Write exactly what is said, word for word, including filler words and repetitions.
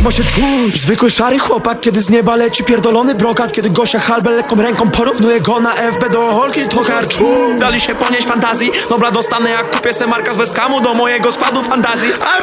ma się czuć zwykły szary chłopak, kiedy z nieba leci pierdolony brokat. Kiedy Gosia halbę lekką ręką porównuje go na F B do Holki, to karczu. Dali się ponieść fantazji, dobra dostanę jak kupię se marka z Bestkamu do mojego składu fantazji.